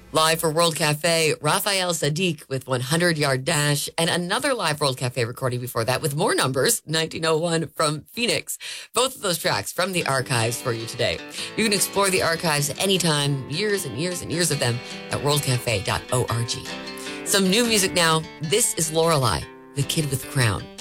Live for World Cafe, Raphael Sadiq with 100-Yard Dash, and another live World Cafe recording before that with more numbers, 1901 from Phoenix. Both of those tracks from the archives for you today. You can explore the archives anytime, years and years and years of them, at worldcafe.org. Some new music now. This is Lorelei, the Kid with Crown.